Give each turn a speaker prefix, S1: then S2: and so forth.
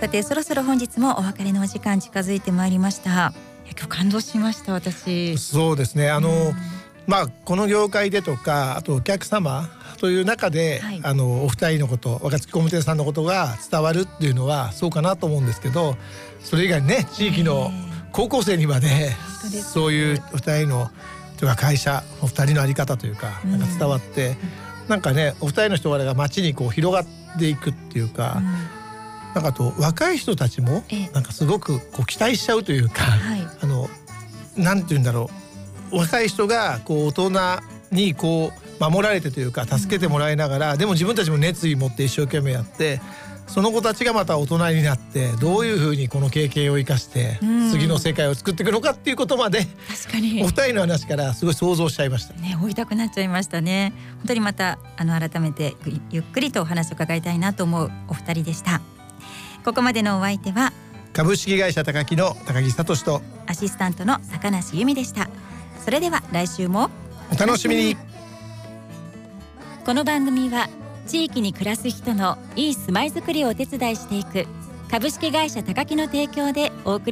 S1: さてそろそろ本日もお別れのお時間近づいてまいりました。いや今日感動しました私。
S2: そうですね、この業界でとかあとお客様という中で、
S1: はい、
S2: お二人のこと若槻工務店さんのことが伝わるっていうのはそうかなと思うんですけど、それ以外にね地域の高校生にまでそういうお二人のとか会社お二人のあり方というか、なんか伝わって、なんかねお二人の人柄が街にこう広がっていくっていうか、なんかあと若い人たちもなんかすごくこう期待しちゃうというか、なんて言うんだろう、若い人がこう大人にこう守られてというか助けてもらいながら、でも自分たちも熱意持って一生懸命やって、その子たちがまた大人になってどういうふうにこの経験を生かして次の世界を作っていくのかっていうことまで、
S1: 確かに
S2: お二人の話からすごい想像しちゃいました
S1: ね。追いたくなっちゃいましたね。本当にまた改めてゆっくりとお話を伺いたいなと思うお二人でした。ここまでのお相手は
S2: 株式会社高木の高木聡と
S1: アシスタントの坂梨由美でした。それでは来週も
S2: お楽しみに。
S1: この番組は地域に暮らす人のいい住まいづくりをお手伝いしていく株式会社高木の提供でお送り